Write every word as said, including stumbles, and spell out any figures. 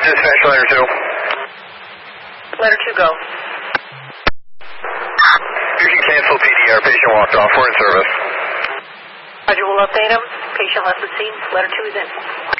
dispatch, letter two. Letter two, go. You can cancel P D R. Patient walked off. We're in service. Roger, we'll update him. Patient left the scene. Letter two is in.